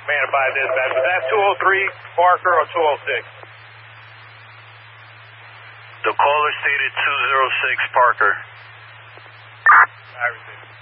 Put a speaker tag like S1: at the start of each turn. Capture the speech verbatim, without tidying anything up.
S1: Man by dispatch. Is that two oh three Parker or two oh six?
S2: The caller stated two oh six Parker.
S1: I received.